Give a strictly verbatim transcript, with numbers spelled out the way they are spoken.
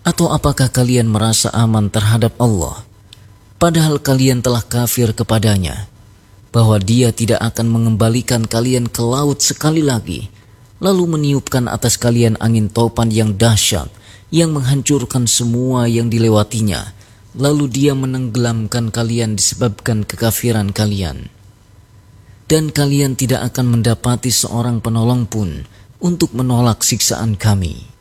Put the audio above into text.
Atau apakah kalian merasa aman terhadap Allah, padahal kalian telah kafir kepadanya, bahwa Dia tidak akan mengembalikan kalian ke laut sekali lagi, lalu meniupkan atas kalian angin topan yang dahsyat, yang menghancurkan semua yang dilewatinya, lalu Dia menenggelamkan kalian disebabkan kekafiran kalian. Dan kalian tidak akan mendapati seorang penolong pun untuk menolak siksaan Kami.